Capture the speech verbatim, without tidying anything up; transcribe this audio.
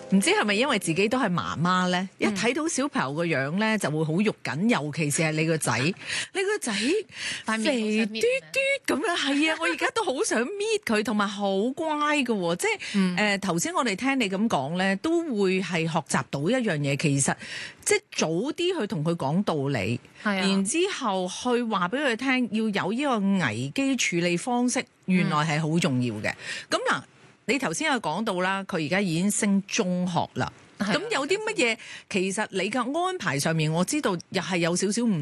唔知係咪因為自己都係媽媽咧？ 嗯、 一睇到小朋友個樣咧，就會好肉緊，尤其是係你個仔，你個仔肥嘟嘟咁樣，係啊！我而家都好想搣佢，同埋好乖㗎喎，即係誒頭先我哋聽你咁講咧，都會係學習到一樣嘢，其實即係早啲去同佢講道理， 啊、 然之後去話俾佢聽，要有呢個危機處理方式，原來係好重要嘅。咁嗱、嗯。你頭先有講到啦，佢而家已經升中學啦。咁有啲乜嘢？其實你嘅安排上面，我知道又係有少少唔